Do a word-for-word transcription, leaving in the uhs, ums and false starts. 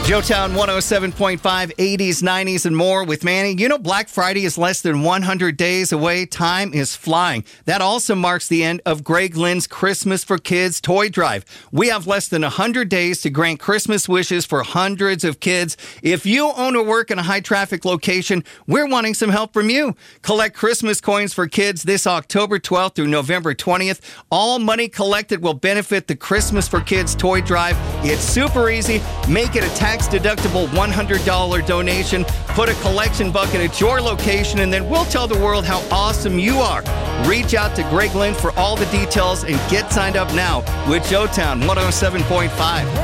Joetown one oh seven point five, eighties, nineties, and more with Manny. You know, Black Friday is less than one hundred days away. Time is flying. That also marks the end of Greg Lynn's Christmas for Kids toy drive. We have less than one hundred days to grant Christmas wishes for hundreds of kids. If you own or work in a high-traffic location, we're wanting some help from you. Collect Christmas coins for kids this October twelfth through November twentieth. All money collected will benefit the Christmas for Kids toy drive. It's super easy. Make it a tax-deductible one hundred dollars donation. Put a collection bucket at your location, and then we'll tell the world how awesome you are. Reach out to Greg Lynn for all the details and get signed up now with Joetown one oh seven point five.